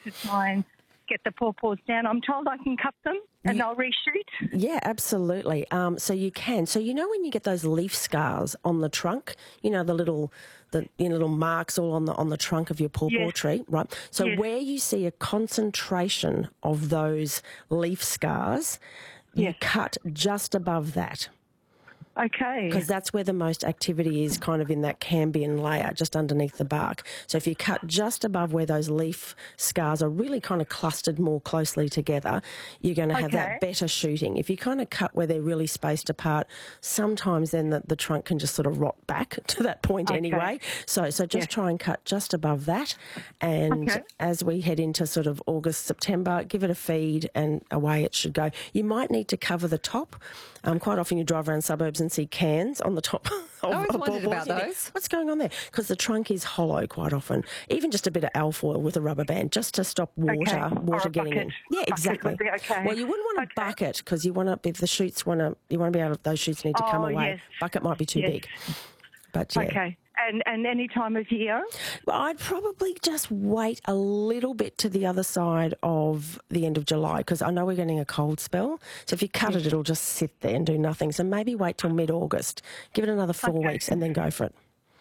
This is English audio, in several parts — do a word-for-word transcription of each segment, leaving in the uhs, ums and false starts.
to try and get the pawpaws down. I'm told I can cut them and they'll reshoot. Yeah, absolutely. Um, so you can. So you know when you get those leaf scars on the trunk, you know the little, the you know, little marks all on the on the trunk of your pawpaw Yes. tree, right? So Yes. where you see a concentration of those leaf scars, you Yes. cut just above that. Okay. Because that's where the most activity is, kind of in that cambium layer, just underneath the bark. So if you cut just above where those leaf scars are really kind of clustered more closely together, you're going to have Okay. that better shooting. If you kind of cut where they're really spaced apart, sometimes then the, the trunk can just sort of rot back to that point Okay. anyway. So so just Yes. try and cut just above that. And Okay. as we head into sort of August, September, give it a feed and away it should go. You might need to cover the top. Um, quite often you drive around suburbs and see cans on the top of, I always of wondered baubles. about You think, those. what's going on there? Because the trunk is hollow quite often. Even just a bit of alfoil with a rubber band just to stop water Okay. water Or a getting in. bucket. Yeah, Bucket exactly. would be okay. Well, you wouldn't want a Okay. bucket because you want to, if the shoots want to, you want to be able to, those shoots need to come Oh, away. yes. Bucket might be too Yes. big. But yeah. Okay. And and any time of year? Well, I'd probably just wait a little bit to the other side of the end of July because I know we're getting a cold spell. So if you cut it, it'll just sit there and do nothing. So maybe wait till mid-August. Give it another four Okay. weeks and then go for it.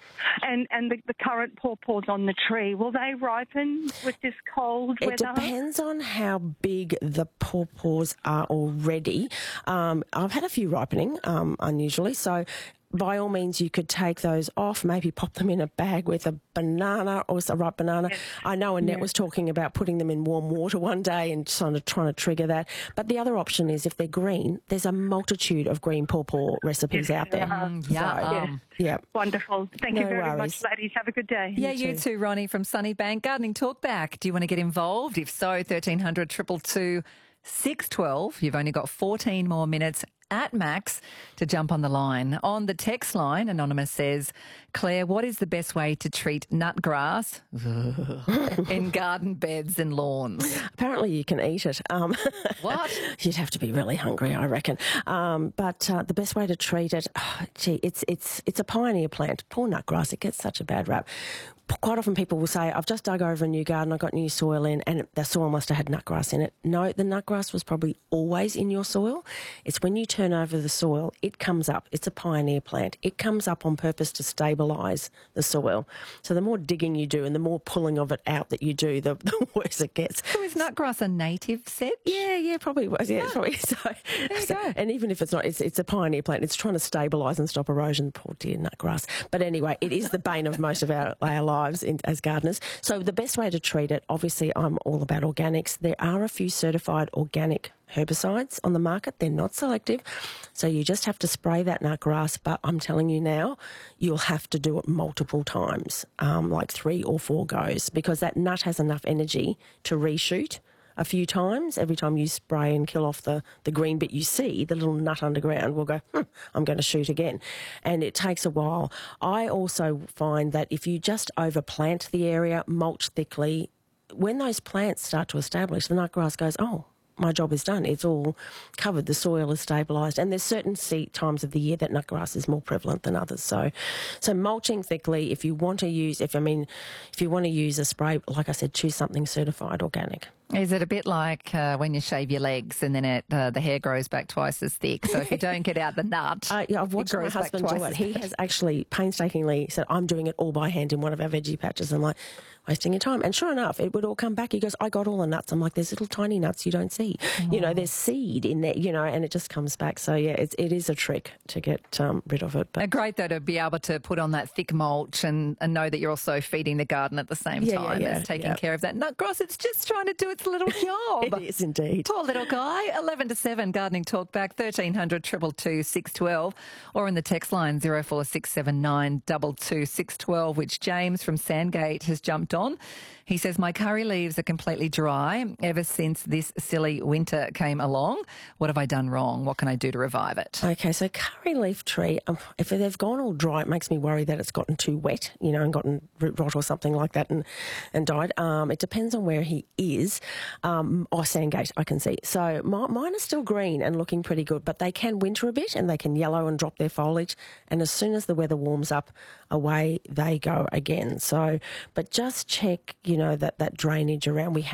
And and the, the current pawpaws on the tree, will they ripen with this cold It weather? depends on how big the pawpaws are already. Um, I've had a few ripening, um, unusually, so by all means you could take those off, maybe pop them in a bag with a banana or a ripe banana. Yes. I know Annette Yeah. was talking about putting them in warm water one day and kind of trying to trigger that. But the other option is if they're green, there's a multitude of green pawpaw recipes Yes, out there. there are. Mm, yeah. So, um, yeah. Wonderful. Thank you No very worries. much, ladies. Have a good day. Yeah, you too, Ronnie from Sunnybank. Gardening Talkback. Do you want to get involved? If so, thirteen hundred, two two two, six one two. You've only got fourteen more minutes at max to jump on the line. On the text line, Anonymous says, Claire, what is the best way to treat nutgrass in garden beds and lawns? Apparently you can eat it. Um, What? You'd have to be really hungry, I reckon. Um, but uh, the best way to treat it, oh, gee, it's it's it's a pioneer plant. Poor nutgrass, it gets such a bad rap. Quite often people will say, I've just dug over a new garden, I got new soil in, and the soil must have had nutgrass in it. No, the nutgrass was probably always in your soil. It's when you turn over the soil, it comes up. It's a pioneer plant. It comes up on purpose to stabilise the soil. So the more digging you do and the more pulling of it out that you do, the, the worse it gets. So is nutgrass a native sedge? Yeah, yeah, probably was. Yeah, it's probably so. you so- go. And even if it's not, it's it's a pioneer plant. It's trying to stabilise and stop erosion. Poor dear nutgrass. But anyway, it is the bane of most of our, our lives in, as gardeners. So the best way to treat it, obviously, I'm all about organics. There are a few certified organic herbicides on the market. They're not selective. So you just have to spray that nutgrass. But I'm telling you now, you'll have to do it multiple times, um, like three or four goes, because that nut has enough energy to reshoot a few times. Every time you spray and kill off the, the green bit you see, the little nut underground will go, hmm, I'm going to shoot again. And it takes a while. I also find that if you just overplant the area, mulch thickly, when those plants start to establish, the nutgrass goes, oh, my job is done. It's all covered. The soil is stabilised. And there's certain sea times of the year that nutgrass is more prevalent than others. So, so mulching thickly, if you want to use, if I mean, if you want to use a spray, like I said, choose something certified organic. Is it a bit like uh, when you shave your legs and then it, uh, the hair grows back twice as thick? So if you don't get out the nut, Uh, yeah, I've it watched my grows back husband do twice it. as He fast. has actually painstakingly said, I'm doing it all by hand in one of our veggie patches. I'm like, wasting your time. And sure enough, it would all come back. He goes, I got all the nuts. I'm like, there's little tiny nuts you don't see. You know, there's seed in there, you know, and it just comes back. So, yeah, it's, it is a trick to get um, rid of it. But Uh, great, though, to be able to put on that thick mulch and, and know that you're also feeding the garden at the same Yeah, yeah, time yeah, as taking yeah. care of that nutgrass. It's just trying to do its little job. it is indeed. Poor little guy. eleven to seven, Gardening Talkback, thirteen hundred, two two two, six one two, or in the text line zero four six seven nine two two six one two, which James from Sandgate has jumped on. He says, my curry leaves are completely dry ever since this silly winter came along. What have I done wrong? What can I do to revive it? Okay, so curry leaf tree, um, if they've gone all dry, it makes me worry that it's gotten too wet, you know, and gotten root rot or something like that and, and died. Um, it depends on where he is. Um, or Sandgate, I can see. So my, mine are still green and looking pretty good, but they can winter a bit and they can yellow and drop their foliage. And as soon as the weather warms up, away they go again. So, but just check, you know, that, that drainage around. We have